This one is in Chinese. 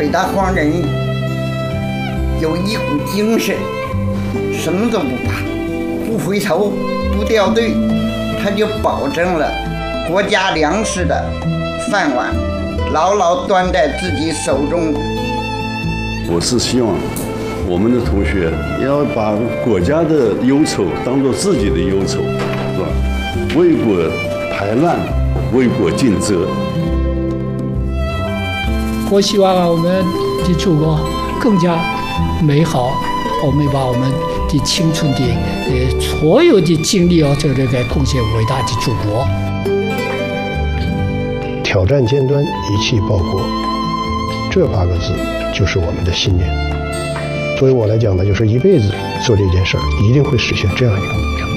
北大荒人有一股精神，什么都不怕，不回头，不掉队，他就保证了国家粮食的饭碗牢牢端在自己手中。 我是希望我们的同学要把国家的忧愁当作自己的忧愁，是吧？为国排难，为国尽责。 我希望我们的祖国更加美好，我们把我们的青春的所有的精力这个贡献伟大的祖国。 挑战尖端，一气报国，这8个字就是我们的信念。作为我来讲呢，就是一辈子做这件事儿，一定会实现这样一个目标。